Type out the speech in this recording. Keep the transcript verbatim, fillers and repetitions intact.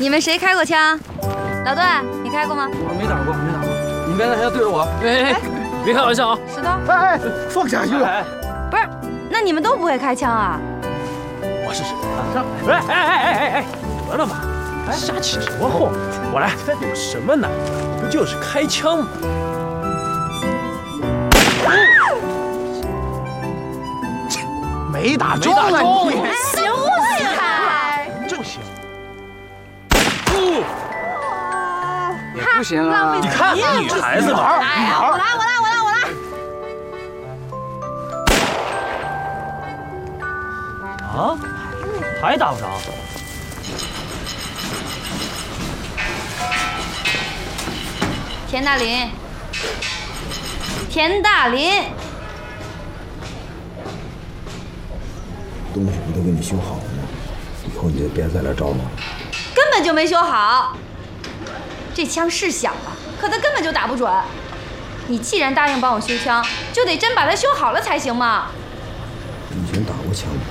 你们谁开过枪？老段，你开过吗？ 我没打过，没打过。你刚才还要对着我？ 哎，别开玩笑啊！ 石头， 哎哎，放下去了。 不是，那你们都不会开枪啊？ 我试试。哎哎哎哎哎哎，得了吧，瞎起什么哄？我来，有什么难？不就是开枪吗？ 没打中啊你！ 行不行？ 正行。 也不行啊！ 你看，女孩子嘛。 哎呀，我来，我来，我来，我来。 啊？还打不着？ 田大林，田大林， 东西不都给你修好了吗？以后你就别再来找我了。 根本就没修好。这枪是响了，可它根本就打不准。你既然答应帮我修枪，就得真把它修好了才行嘛。 你以前打过枪吗？